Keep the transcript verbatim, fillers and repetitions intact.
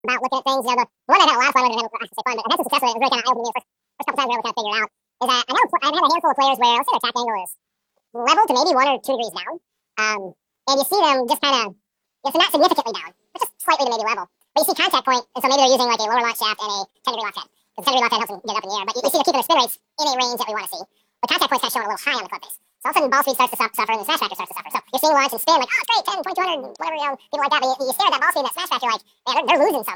about looking at things. You know, the, the one that I had a lot of fun with, and I say fun, but I had some success with it. It was really kind of eye-opening me the first, first couple times I really kind of figured it out. Is that I know I've had a handful of players where let's say their attack angle is level to maybe one or two degrees down, um, and you see them just kind of, you know, so not significantly down, but just slightly to maybe level. But you see contact point, and so maybe they're using like a lower launch shaft and a ten degree loft head. Because ten degree loft head helps them get up in the air, but you, you see they're keeping their spin rates in a range that we want to see. The contact point's kind of showing a little high on the club face. So all of a sudden, ball speed starts to suffer, and the smash factor starts to suffer. So you're seeing launch and spin, like, oh, it's great, ten, twenty-two hundred, whatever, you know, people like that. But you, you stare at that ball speed and that smash factor, like, man, they're, they're losing something.